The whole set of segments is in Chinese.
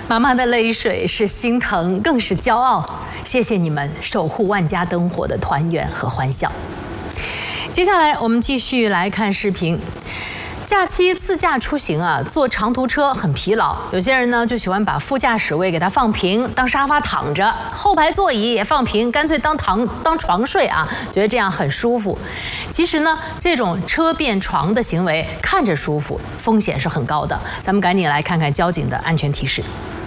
妈妈的泪水是心疼，更是骄傲。谢谢你们守护万家灯火的团圆和欢笑。接下来我们继续来看视频。假期自驾出行啊，坐长途车很疲劳，有些人呢就喜欢把副驾驶位给它放平，当沙发躺着，后排座椅也放平，干脆当床睡啊，觉得这样很舒服。其实呢，这种车变床的行为看着舒服，风险是很高的。咱们赶紧来看看交警的安全提示。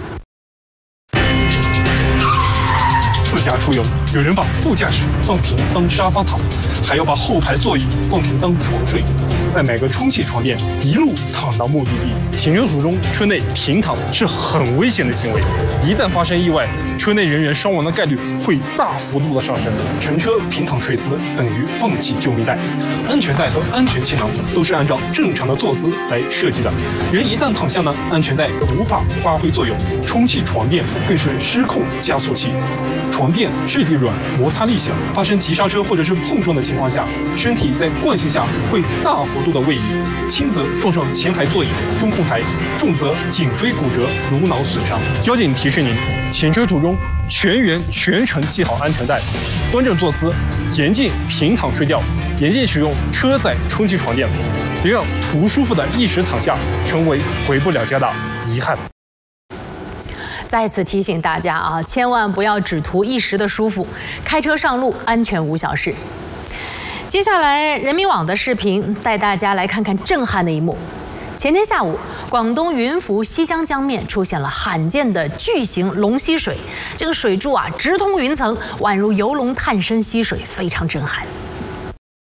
自驾出游，有人把副驾驶放平当沙发躺，还要把后排座椅放平当床睡，在买个充气床垫一路躺到目的地。行车途中车内平躺是很危险的行为，一旦发生意外，车内人员伤亡的概率会大幅度的上升。全车平躺睡姿等于放弃救命带，安全带和安全气囊都是按照正常的坐姿来设计的。人一旦躺下呢，安全带无法发挥作用，充气床垫更是失控加速器。床垫质地软，摩擦力小，发生急刹车或者是碰撞的情况下，身体在惯性下会大幅度的位移，轻则撞上前排座椅、中控台，重则颈椎骨折、颅脑损伤。交警提示您，行车途中全程系好安全带，端正坐姿，严禁平躺睡觉，严禁使用车载充气床垫，别让图舒服的一时躺下成为回不了家的遗憾。 再次提醒大家啊，千万不要只图一时的舒服，开车上路安全无小事。接下来，人民网的视频带大家来看看震撼的一幕。前天下午，广东云浮西江江面出现了罕见的巨型龙吸水，这个水柱啊直通云层，宛如游龙探深吸水，非常震撼。